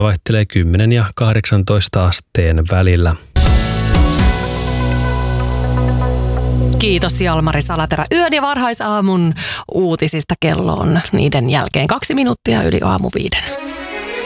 Vaihtelee 10 ja 18 asteen välillä. Kiitos Jalmari Salaterä. Yön ja varhaisaamun uutisista kello on niiden jälkeen 2 minuuttia yli aamu 5.